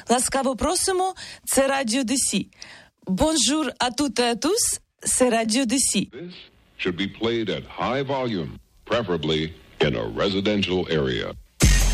Ласкаво просимо, це Радіо Десі. Bonjour à toutes et à tous, c'est Radio Desi. This should be played at high volume, preferably in a residential area.